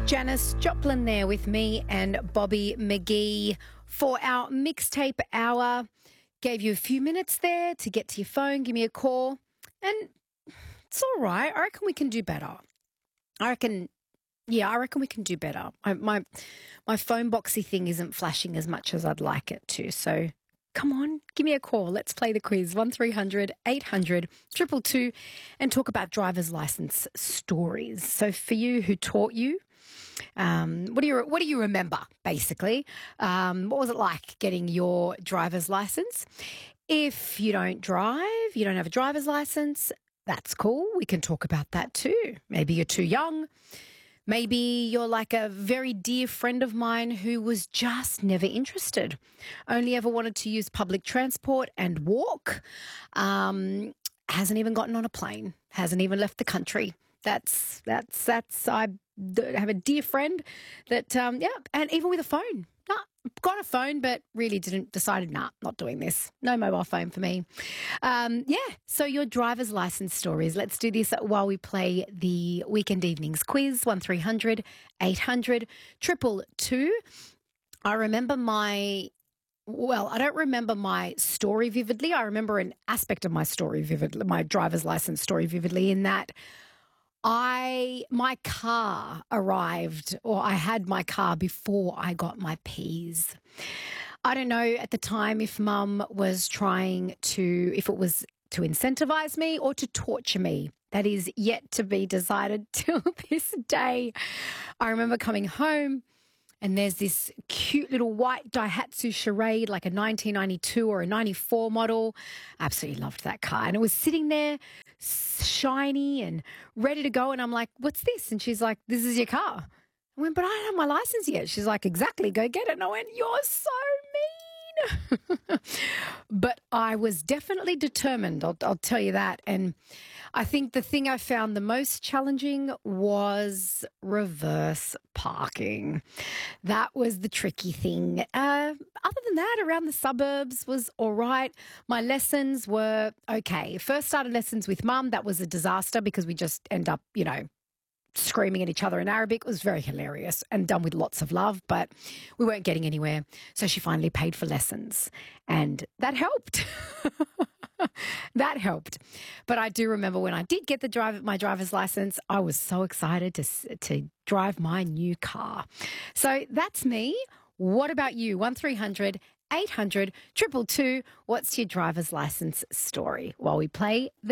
Janice Joplin there with me and Bobby McGee for our mixtape hour. Gave you a few minutes there to get to your phone, give me a call, and it's all right. I reckon we can do better. I reckon we can do better. My phone boxy thing isn't flashing as much as I'd like it to, so come on, give me a call. Let's play the quiz, 1300 800 222, and talk about driver's license stories. So for you, who taught you? What do you remember, basically? What was it like getting your driver's license? If you don't drive, you don't have a driver's license, that's cool. We can talk about that too. Maybe you're too young. Maybe you're like a very dear friend of mine who was just never interested, only ever wanted to use public transport and walk, hasn't even gotten on a plane, hasn't even left the country. I have a dear friend that, and even with a phone. Got a phone, but really decided, not doing this. No mobile phone for me. So your driver's license stories. Let's do this while we play the Weekend Evenings quiz, 1300 800 222. I don't remember my story vividly. I remember an aspect of my story vividly, my driver's license story vividly, in that my car arrived, or I had my car before I got my Ps. I don't know at the time if Mum was if it was to incentivize me or to torture me. That is yet to be decided till this day. I remember coming home and there's this cute little white Daihatsu Charade, like a 1992 or a 94 model. Absolutely loved that car. And it was sitting there shiny and ready to go. And I'm like, what's this? And she's like, this is your car. I went, but I don't have my license yet. She's like, exactly, go get it. And I went, you're so mean. But I was definitely determined, I'll tell you that. And I think the thing I found the most challenging was reverse parking. That was the tricky thing. Other than that, around the suburbs was all right. My lessons were okay. First started lessons with Mum. That was a disaster because we just end up, screaming at each other in Arabic. It was very hilarious and done with lots of love, but we weren't getting anywhere. So she finally paid for lessons, and that helped. That helped. But I do remember when I did get my driver's license, I was so excited to drive my new car. So that's me. What about you? 1300 800 222. What's your driver's license story? While we play the